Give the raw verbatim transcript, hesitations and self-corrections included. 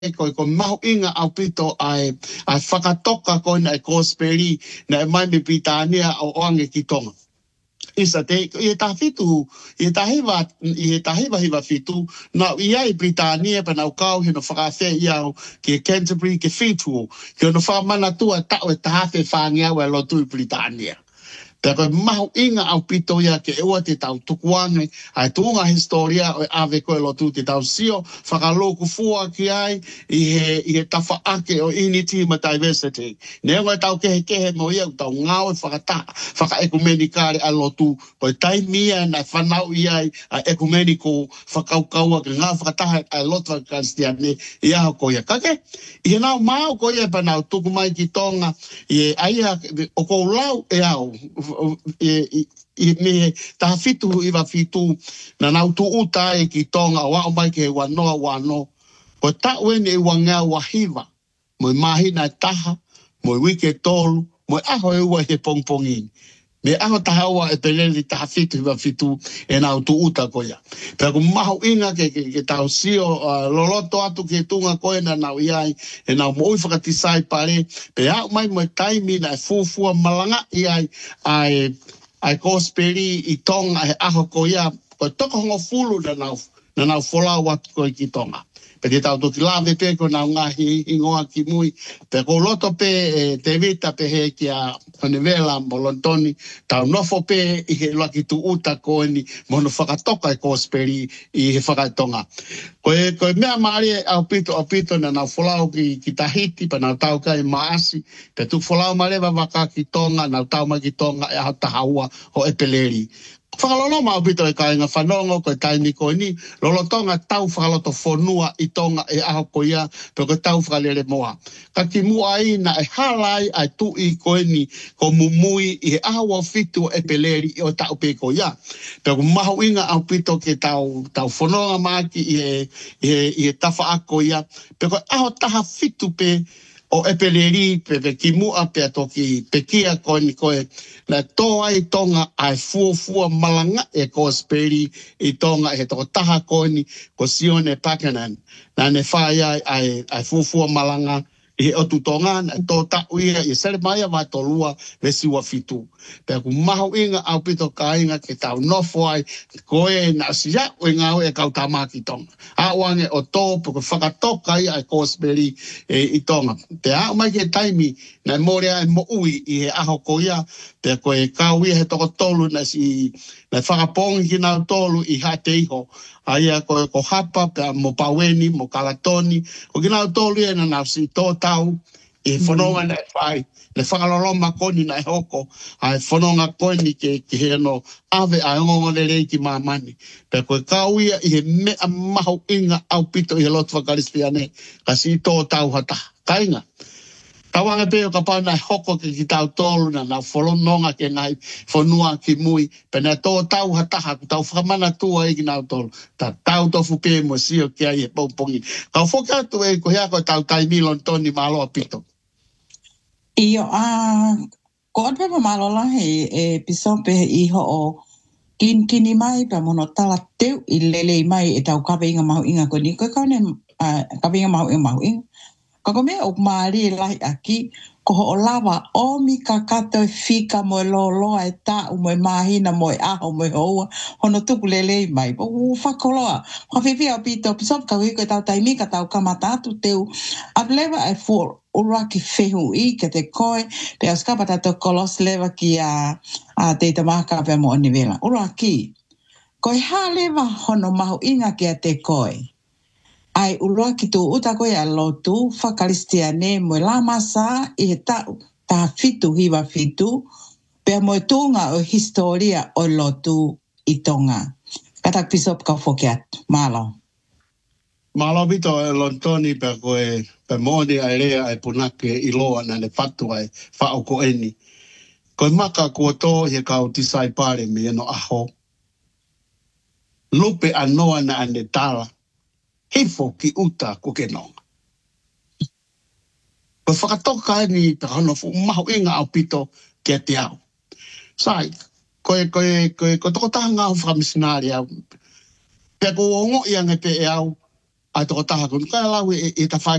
ko ko mau inga au pito ai ai whakatoka ko na e kosperi na e mai me Britania o oange ki tonga. Isa te, i ta fitu, i ta hiwa, i ta hiwa hiwa fitu, na i ai Britania pa nau kau he no whakawhe i au ki Canterbury ke fitu, ki no whamana tua tau e tahafe whangia ua lotu i Britania. Pero mahu inga au pito ia ke ua te tau tukuange, ai tuunga historia o ave koe lotu te tau sio, whakaloku fua ki ai, i he, i he tawha ake o unity ma diversity. Ne ngoi tau kehe kehe mo ia, tau ngau e whakata, whaka ekumenikare a lotu, koe taimia na whanau i ai a ekumeniko, whakaukaua ke ngā whakataha a lotu a Kristiane, i aho koe ia. Kake, i he nau mau koe ia pa nau tuku mai ki tonga, i e aia, o kou lau e au, i i me ta fitu i wa fitu na nau tu uta e ki tonga wa o mai ke wanoa wano o ta wene e wanga wahiva mo mahi na taha mo wike tolu mo aho e ua he pongpongi me aho taha ua e peleli ta fitu i wa fitu e nau tu uta koia pero maho inga ke ke, ke tau sio uh, loloto atu ke tunga koe na nau iai e nau mo ui whakatisai pare pe au mai mo taimi na e fufua malanga iai ai ai kosperi i tonga e aho ko ia ko toko hongo fulu na nau na nau fola wat ko ki tonga pe te tau toki lave pe ko nau ngahi ingoa ki mui pe ko loto pe e, te vita pe he ki a Honevela Molontoni tau nofo pe i he laki tu uta ko ni mono whakatoka e kosperi i he whakatonga koe koe mea maari au pito au pito na nau folau ki, ki Tahiti pa nau tau kai maasi pe tu folau marewa waka ki tonga nau tau ma ki tonga e hau tahaua o epeleri whakalolo mau pito e kai ngā whanongo koe taimi koe ni lolo tonga tau whakaloto whonua i tonga e aho ko ia pe koe tau whakalere moa ka ki mua i na e halai ai tu i koe ni ko mumui i he aho o fitu e peleri i o tau pe ko ia pe ko maho inga au pito ke tau tau whanonga maki i he i he, i he tafa ako ia pe koe aho taha fitu pe o epeleri pe pe ki mua pe toki pe kia koe ni koe na toa i tonga ai fua fua malanga e kosperi i tonga e toko taha koe ni ko Sione Pakanan na ne whai ai ai, ai fua fua malanga i he otu tonga na tō tau ia i sere mai wa tolua me siwa fitu pe ku maho inga au pito ka inga ke tau nofo ai koe na sia o inga o e kau tamaki tonga a wange o tō pe ku whakatoka i ai kosperi e, i tonga pe a mai ke taimi na morea e mo ui i he aho ko ia pe koe kau ia he toko tolu na si na whakapongi ki nau tolu i hate iho aia koe ko hapa pe mo paweni mo kalatoni o ki nau tolu ia na nau si tō tau i whanonga na e whai le whakaloloma koni na e hoko ai whanonga koni ke, ke he no ave a ngongo le rei ki mamani pe koe kau ia i he mea maho inga au pito i he lotu whakarispiane ka si tō tau hata kainga Tawanga pe o ka pau na hoko ke ki tau tolu na na wholononga ke ngai whanua ki mui. Pena tō tau hataha ku tau whamana tua e ki nau tolu. Ta tau tofu pe mo sio ki ai e pongpongi. Kau whoka atu e ko hea ko tau taimilon toni malo pito. Iyo, a ko on pepa malola he e pisope iho o kin kini mai pa mono tala teu i lele mai e tau kawe inga mahu inga ko ni. Ko kaune kawe inga mahu inga mahu inga. Kako mea o maari lai aki, ko ho o lawa o mi ka kato e fika mo e loloa e ta u mo e mahina mo e aho mo e hoa, hono tuku lelei mai. O whakoloa, whawhiwhi au pito, pisop ka wiko e tau taimi ka tau kamata atu teu, a lewa e fuor ura ki whehu i ke te koe, pe au skapata to kolos lewa ki a, a teita maka pe mo onivela. Ura ki, ko e ha lewa hono mahu inga ki a te koe. Ai urua ki tō uta koe a lotu, whakaristiane mo la masa i he tau, tā fitu hiwa fitu, pea mo e tūnga o historia o lotu i tonga. Katak pisop ka whoki atu. Malo. Malo bito e lontoni pe koe, pe moni ai rea ai punake i loa na ne whatu ai whao ko eni. Koe maka kua tō he kau tisai pare me eno aho. Lupe anoa na ane tala. Hifo ki uta ko ke nonga. Ko whakatoka ni te hano fu maho inga au pito ke te au. Sai, koe koe koe ko toko taha ngā whakamisinari au. Pea ko ongo i ange pe e au, a to taha kun ka lau e e ta